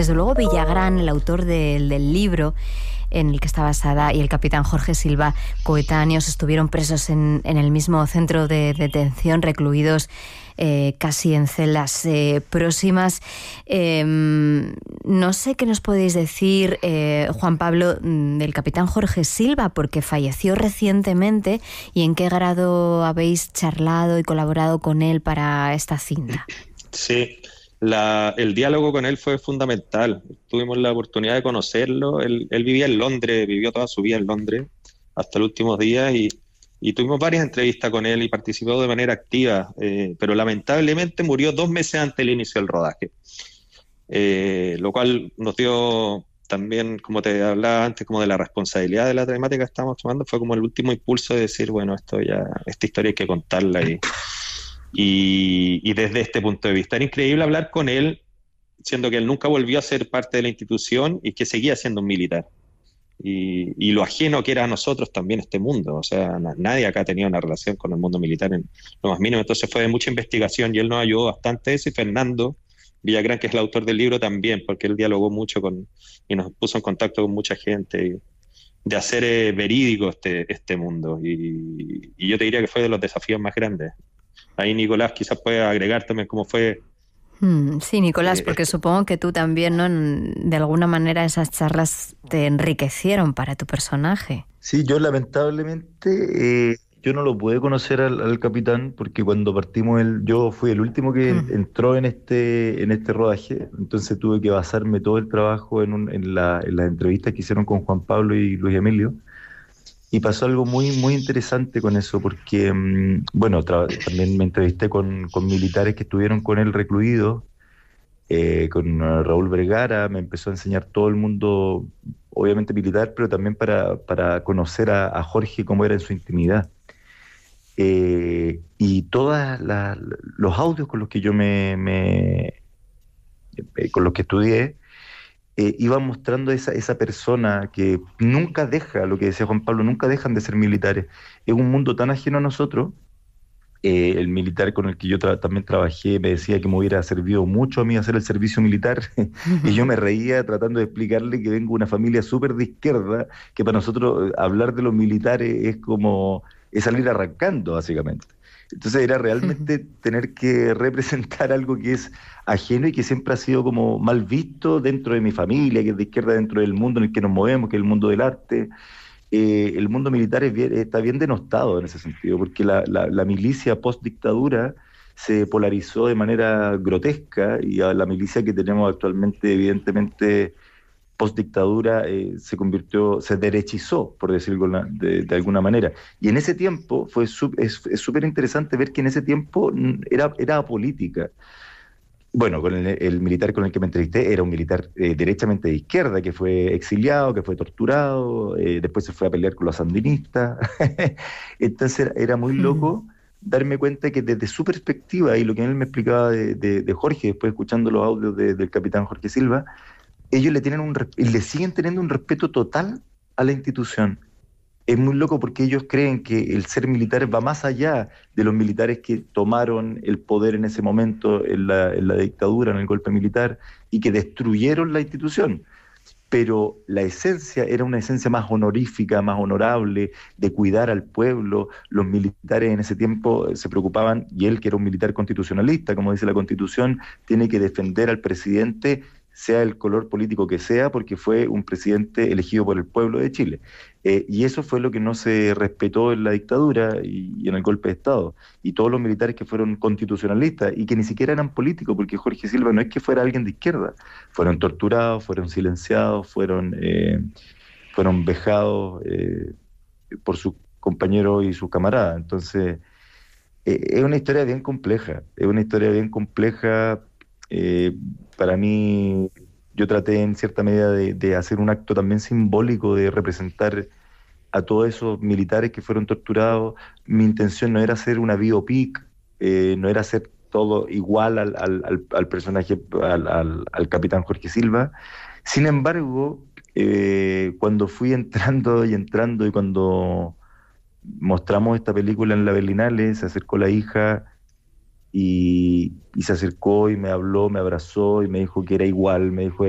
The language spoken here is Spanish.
desde luego Villagrán, el autor del libro en el que está basada, y el capitán Jorge Silva, coetáneos, estuvieron presos en el mismo centro de detención, recluidos casi en celdas próximas. No sé qué nos podéis decir, Juan Pablo, del capitán Jorge Silva, porque falleció recientemente, y en qué grado habéis charlado y colaborado con él para esta cinta. Sí, el diálogo con él fue fundamental. Tuvimos la oportunidad de conocerlo. Él vivía en Londres, vivió toda su vida en Londres hasta los últimos días, y tuvimos varias entrevistas con él y participó de manera activa, pero lamentablemente murió 2 meses antes del inicio del rodaje, lo cual nos dio también, como te hablaba antes, como de la responsabilidad de la temática que estábamos tomando. Fue como el último impulso de decir, bueno, esta historia hay que contarla, y desde este punto de vista era increíble hablar con él, siendo que él nunca volvió a ser parte de la institución y que seguía siendo un militar. Y lo ajeno que era a nosotros también este mundo. O sea, nadie acá tenía una relación con el mundo militar en lo más mínimo. Entonces fue de mucha investigación, y él nos ayudó bastante eso, y Fernando Villagrán, que es el autor del libro, también, porque él dialogó mucho y nos puso en contacto con mucha gente, de hacer verídico este mundo. Y yo te diría que fue de los desafíos más grandes. Ahí Nicolás quizás puede agregar también cómo fue. Sí, Nicolás, porque supongo que tú también, ¿no? De alguna manera esas charlas te enriquecieron para tu personaje. Sí, yo lamentablemente yo no lo pude conocer al capitán, porque cuando partimos yo fui el último que entró en este rodaje. Entonces tuve que basarme todo el trabajo en las entrevistas que hicieron con Juan Pablo y Luis Emilio. Y pasó algo muy, muy interesante con eso, porque, bueno, también me entrevisté con militares que estuvieron con él recluidos, con Raúl Vergara. Me empezó a enseñar todo el mundo, obviamente militar, pero también para conocer a Jorge cómo era en su intimidad. Y todos los audios con los que yo con los que estudié, iban mostrando esa persona que nunca deja, lo que decía Juan Pablo, nunca dejan de ser militares. Es un mundo tan ajeno a nosotros. El militar con el que yo también trabajé me decía que me hubiera servido mucho a mí hacer el servicio militar, y yo me reía tratando de explicarle que vengo de una familia súper de izquierda, que para nosotros hablar de los militares es salir arrancando, básicamente. Entonces era realmente tener que representar algo que es ajeno y que siempre ha sido como mal visto dentro de mi familia, que es de izquierda, dentro del mundo en el que nos movemos, que es el mundo del arte. El mundo militar está bien denostado en ese sentido, porque la milicia post-dictadura se polarizó de manera grotesca, y a la milicia que tenemos actualmente, evidentemente, post-dictadura, se derechizó, por decirlo de alguna manera. Y en ese tiempo es súper interesante ver que en ese tiempo era apolítica. Bueno, con el militar con el que me entrevisté era un militar derechamente de izquierda, que fue exiliado, que fue torturado, después se fue a pelear con los sandinistas. Entonces era muy loco darme cuenta que desde su perspectiva, y lo que él me explicaba de Jorge, después escuchando los audios del capitán Jorge Silva, ellos le siguen teniendo un respeto total a la institución. Es muy loco, porque ellos creen que el ser militar va más allá de los militares que tomaron el poder en ese momento, en la dictadura, en el golpe militar, y que destruyeron la institución. Pero la esencia era una esencia más honorífica, más honorable, de cuidar al pueblo. Los militares en ese tiempo se preocupaban, y él, que era un militar constitucionalista, como dice la Constitución, tiene que defender al presidente, sea el color político que sea, porque fue un presidente elegido por el pueblo de Chile. Y eso fue lo que no se respetó en la dictadura y en el golpe de Estado. Y todos los militares que fueron constitucionalistas y que ni siquiera eran políticos, porque Jorge Silva no es que fuera alguien de izquierda, fueron torturados, fueron silenciados, fueron vejados por sus compañeros y sus camaradas. Entonces, es una historia bien compleja, para mí. Yo traté en cierta medida de hacer un acto también simbólico, de representar a todos esos militares que fueron torturados. Mi intención no era hacer una biopic, no era hacer todo igual al personaje, al capitán Jorge Silva. Sin embargo, cuando fui entrando, y cuando mostramos esta película en la Berlinale, se acercó la hija, y se acercó y me habló, me abrazó y me dijo que era igual, me dijo,